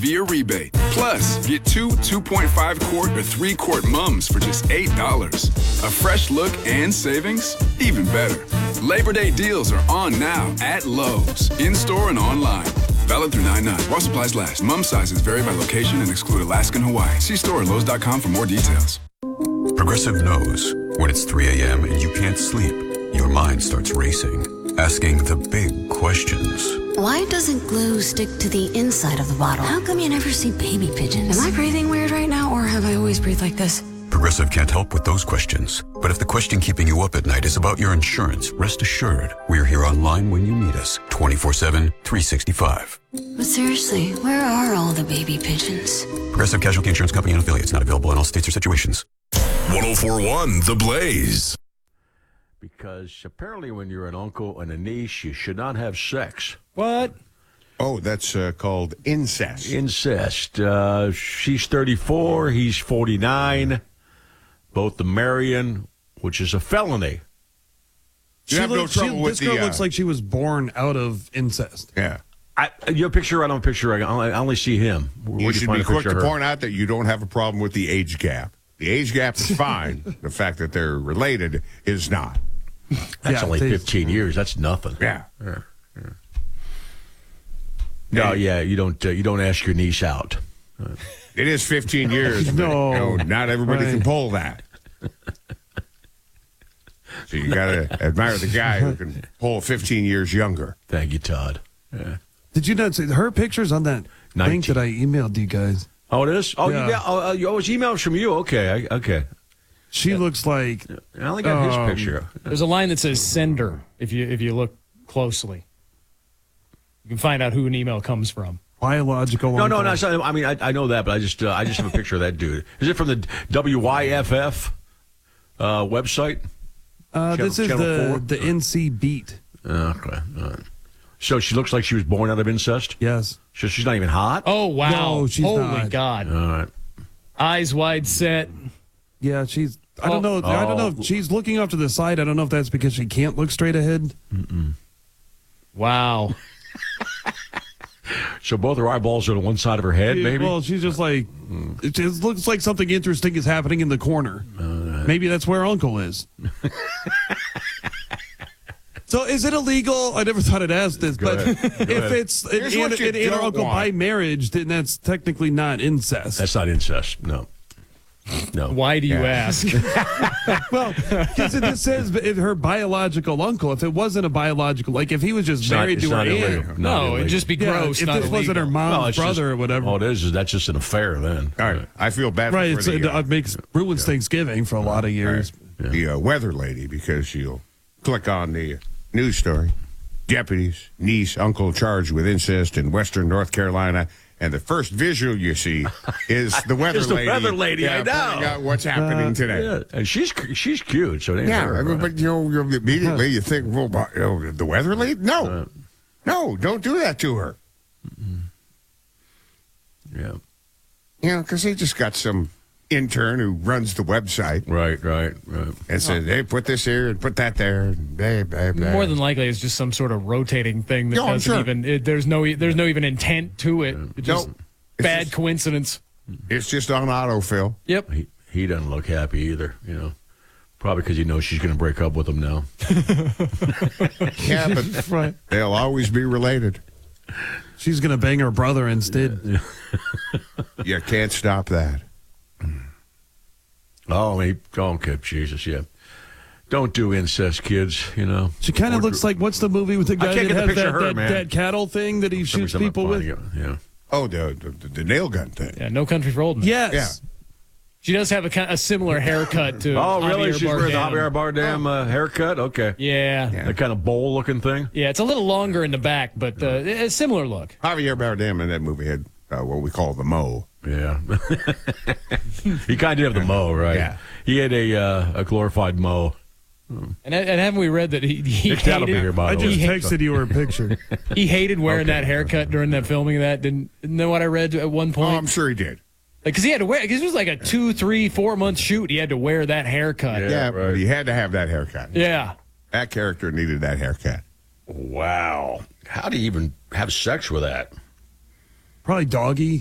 via rebate. Plus, get 2.5 quart or 3 quart mums for just $8. A fresh look and savings? Even better. Labor Day deals are on now at Lowe's, in-store and online. Valid through 9/9. While supplies last. Mum sizes vary by location and exclude Alaska and Hawaii. See store at Lowe's.com for more details. Progressive knows when it's 3 a.m. and you can't sleep, your mind starts racing, asking the big questions. Why doesn't glue stick to the inside of the bottle? How come you never see baby pigeons? Am I breathing weird right now, or have I always breathed like this? Progressive can't help with those questions. But if the question keeping you up at night is about your insurance, rest assured, we're here online when you need us, 24/7, 365. But seriously, where are all the baby pigeons? Progressive Casualty Insurance Company and affiliates, not available in all states or situations. 104.1 The Blaze. Because apparently when you're an uncle and a niece, you should not have sex. What? Oh, that's called incest. Incest. She's 34, he's 49. Both the marrying, which is a felony. You have no trouble with this girl looks like she was born out of incest. Yeah. Your picture, I don't picture. I only see him. You should be quick to point out that you don't have a problem with the age gap. The age gap is fine. The fact that they're related is not. That's only 15 years. That's nothing. Yeah. No, you don't ask your niece out. It is 15 years. No. Not everybody can pull that. So you got to admire the guy who can pull 15 years younger. Thank you, Todd. Yeah. Did you not see her pictures on that link that I emailed you guys? Oh, it is? Oh, yeah. You always emails from you? Okay. Okay. She looks like... I only got his picture. There's a line that says sender if you look closely. You can find out who an email comes from. Biological. No. I mean, I know that, but I just have a picture of that dude. Is it from the WYFF website? This is the NC Beat. Okay. All right. So she looks like she was born out of incest? Yes. So she's not even hot? Oh, wow. No, she's Holy not. God. All right. Eyes wide set. Yeah, she's... I don't know. I don't know if she's looking off to the side. I don't know if that's because she can't look straight ahead. Mm-mm. Wow. So both her eyeballs are on one side of her head, maybe? Well, she's just like... It just looks like something interesting is happening in the corner. Maybe that's where Uncle is. So is it illegal? I never thought I'd ask this, but if it's an uncle by marriage, then that's technically not incest. That's not incest, no. Why do you ask? Well, because it says her biological uncle. If it wasn't a biological, like if he was just married to her aunt. No, it'd just be gross. If this wasn't her mom's brother or whatever. All it is that's just an affair then. All right. I feel bad right, for it ruins Thanksgiving for a lot of years. Right. The weather lady, because she'll click on the news story. Deputies, niece, uncle charged with incest in western North Carolina. And the first visual you see is the weather lady. The weather lady, I know. Pointing out what's happening today. Yeah. And she's cute, so it ain't her, but immediately you think, well, the weather lady? No. No, don't do that to her. Yeah. Because they just got some intern who runs the website. Right. And said, hey, put this here and put that there. And blah, blah, blah. More than likely, it's just some sort of rotating thing that doesn't even. There's no even intent to it. It's just bad coincidence. It's just on autofill. Yep. He doesn't look happy either. Probably because he knows she's going to break up with him now. Yeah, but they'll always be related. She's going to bang her brother instead. You can't stop that. Okay, Jesus, yeah. Don't do incest, kids, She kind of looks like, what's the movie with the guy that has that cattle thing that he shoots people with? Yeah. Oh, the nail gun thing. Yeah, No Country for Old Men. Yes. Yeah. She does have a similar haircut to really? She's wearing the Javier Javier Bardem haircut? Okay. Yeah. That kind of bowl-looking thing? Yeah, it's a little longer in the back, but a similar look. Javier Bardem in that movie had what we call the mo. Yeah. He kind of have the mo, right? Yeah. He had a glorified mo. And haven't we read that he hated? Here, by I the way. just texted you her picture. He hated wearing that haircut during that filming of that. Didn't know what I read at one point? Oh, I'm sure he did. Because he had to wear. Because it was like a 2, 3, 4 month shoot. He had to wear that haircut. Yeah, right. But he had to have that haircut. Yeah. That character needed that haircut. Wow. How do you even have sex with that? Probably doggy.